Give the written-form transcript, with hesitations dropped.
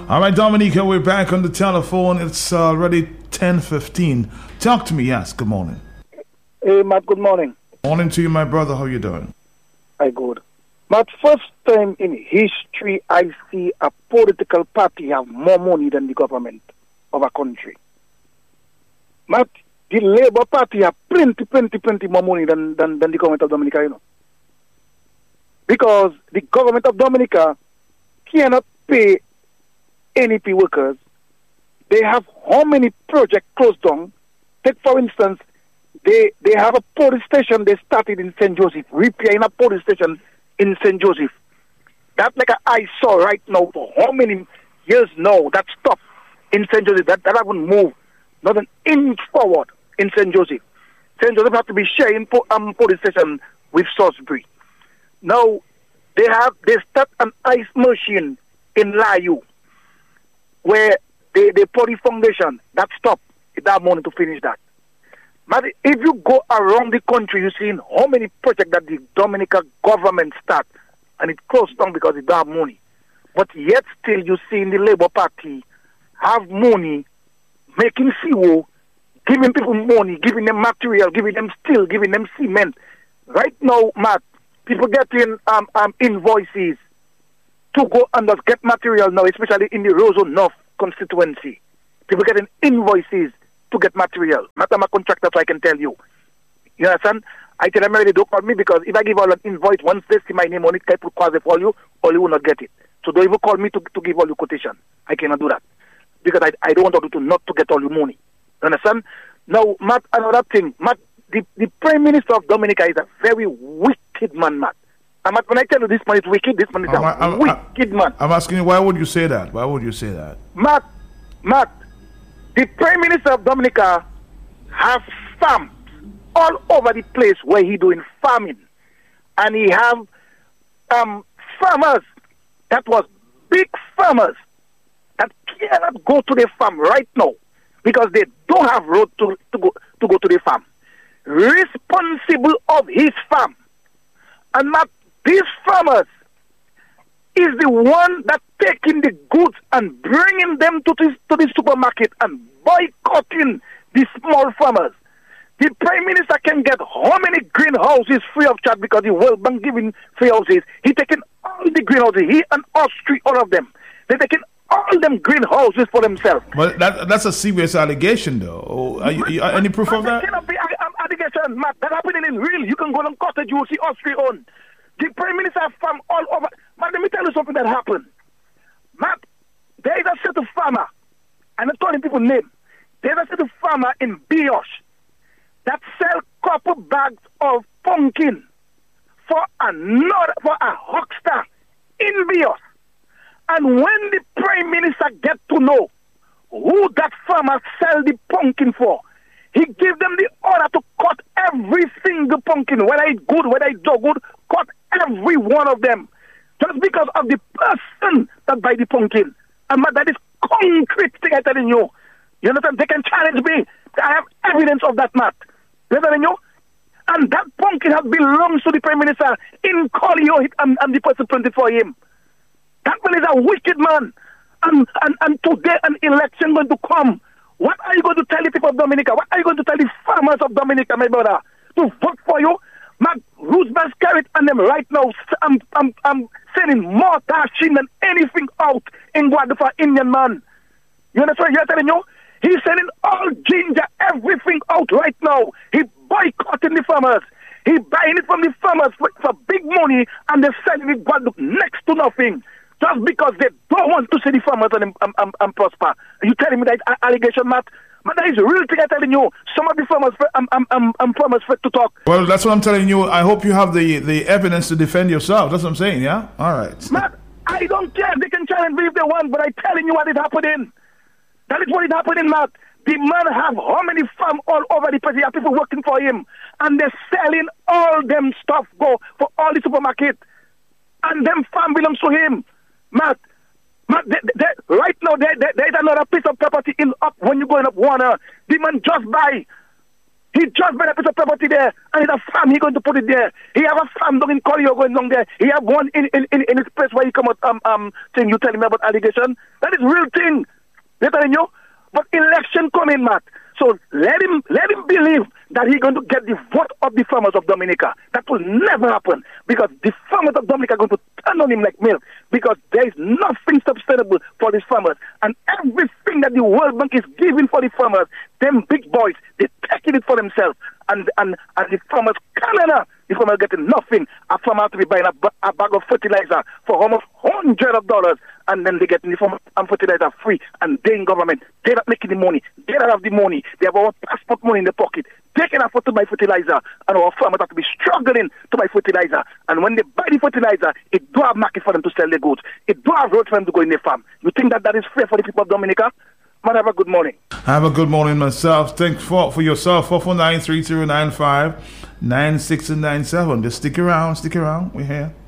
All right, Dominica, we're back on the telephone. It's already 10:15. Talk to me. Yes, good morning. Hey, Matt, good morning. Morning to you, my brother. How you doing? I good. Matt, first time in history I see a political party have more money than the government of a country. Matt, the Labour Party have plenty more money than the government of Dominica, you know. Because the government of Dominica cannot pay NEP workers. They have how many projects closed down? Take, for instance, they have a police station they started in St. Joseph, repairing a police station in St. Joseph. That's like an eyesore right now for how many years now that stopped in St. Joseph. That haven't moved, not an inch forward in St. Joseph. St. Joseph have to be sharing police station with Salisbury. Now, they start an ice machine in Layu, where they put the foundation. That stopped. They have money to finish that. But if you go around the country, you see how many projects that the Dominica government start, and it closed down because they don't have money. But yet still you see in the Labour Party have money, making CO, giving people money, giving them material, giving them steel, giving them cement. Right now, Matt, people getting invoices to go and just get material now, especially in the Roseau North constituency. People getting invoices to get material. Matt, I'm a contractor, so I can tell you. You understand? I tell them already, don't call me, because if I give all an invoice, once they see my name on it, I put quasi for you, or you will not get it. So don't even call me to give all your quotation. I cannot do that. Because I don't want you to not to get all your money. You understand? Now, Matt, another thing. Matt, the Prime Minister of Dominica is a very wicked man, Matt. And Matt, when I tell you this man is wicked, this man is a wicked man. I'm asking you, why would you say that? Why would you say that? Matt, the Prime Minister of Dominica have farms all over the place where he doing farming. And he have farmers that was big farmers that cannot go to their farm right now because they don't have road to go to their farm. Responsible of his farm. And not these farmers is the one that taking the goods and bringing them to the supermarket and boycotting the small farmers. The Prime Minister can get how many greenhouses free of charge because the World Bank giving free houses. He taking all the greenhouses, he and Austria, all of them. They're taking all them greenhouses for themselves. But that's a serious allegation, though. Any proof of that? That cannot be allegation, Matt. That happening in real. You can go on cottage, you will see Austria on. The Prime Minister farm all over. Matt, let me tell you something that happened. Matt, there is a set of farmer, and I'm telling people name. There's a set of farmer in Bios that sell couple bags of pumpkin for a huckster in Bios. And when the Prime Minister get to know who that farmer sell the pumpkin for, he give them the order to cut every single pumpkin, whether it's good, whether it's no good, cut every one of them. Just because of the person that buy the pumpkin. And that is concrete thing I'm telling you. You understand? They can challenge me. I have evidence of that, Matt. You know what? And that pumpkin has belongs to the Prime Minister in Colio and the person printed for him. That man is a wicked man. And today an election going to come. What are you going to tell the people of Dominica? What are you going to tell the farmers of Dominica, my brother? To vote for you? Matt, Roosevelt carried on them right now. I'm sending more dashing than anything out in Guadalupe, Indian man. You understand what I'm telling you? He's sending all ginger, everything out right now. He boycotting the farmers. He buying it from the farmers for big money, and they're selling it Guadalupe next to nothing. Just because they don't want to see the farmers and prosper. Are you telling me that allegation, Matt? But that is a real thing I'm telling you. Some of the farmers farmers to talk. Well, that's what I'm telling you. I hope you have the evidence to defend yourself. That's what I'm saying, yeah? All right. Matt, I don't care. They can challenge me if they want, but I'm telling you what is happening. That is what is happening, Matt. The man have how many farms all over the place? He have people working for him. And they're selling all them stuff go for all the supermarket. And them farm belongs to him. Matt, right now, there is another piece of property in up when you're going up Warner. The man just buy. He just bought a piece of property there, and it's a farm. He's going to put it there. He have a farm down in Collier going down there. He have one in his place where he come out thing you telling me about allegation. That is real thing. They're telling you. But election coming, Matt. So let him believe that he's going to get the vote of the farmers of Dominica. That will never happen because the farmers of Dominica are going to turn on him like milk because there is nothing sustainable for these farmers. And everything that the World Bank is giving for the farmers, them big boys, they're taking it for themselves. And the farmers, Canada, the farmers getting nothing. A farmer has to be buying a bag of fertilizer for almost $100, and then they get the farm and fertilizer free. And they in government, they're not making the money. They don't have the money. They have our passport money in their pocket. They can afford to buy fertilizer, and our farmers have to be struggling to buy fertilizer. And when they buy the fertilizer, it do have market for them to sell their goods. It do have roads for them to go in their farm. You think that is fair for the people of Dominica? Man, have a good morning. Have a good morning myself. Think for yourself. 449-3095-9697. Just stick around. We're here.